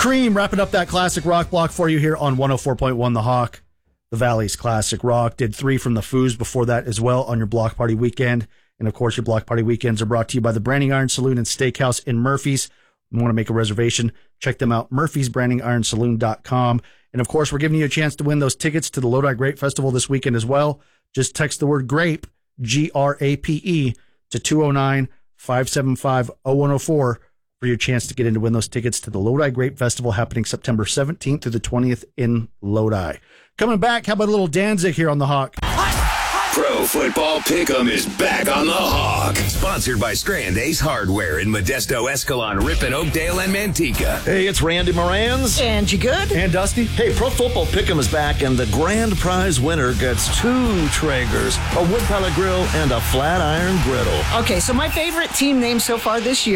Cream wrapping up that classic rock block for you here on 104.1 The Hawk. The Valley's classic rock. Did 3 from the Foos before that as well on your block party weekend. And of course, your block party weekends are brought to you by the Branding Iron Saloon and Steakhouse in Murphy's. You want to make a reservation, check them out, murphysbrandingiron.com. And of course, we're giving you a chance to win those tickets to the Lodi Grape Festival this weekend as well. Just text the word grape, GRAPE, to 209-575-0104 for your chance to get in to win those tickets to the Lodi Grape Festival happening September 17th through the 20th in Lodi. Coming back, how about a little Danzig here on The Hawk? Pro Football Pick'em is back on The Hawk. Sponsored by Strand Ace Hardware in Modesto, Escalon, Ripon, Oakdale, and Manteca. Hey, it's Randy Morans. Angie Good. And Dusty. Hey, Pro Football Pick'em is back, and the grand prize winner gets 2 Traegers, a wood pellet grill, and a flat iron griddle. Okay, so my favorite team name so far this year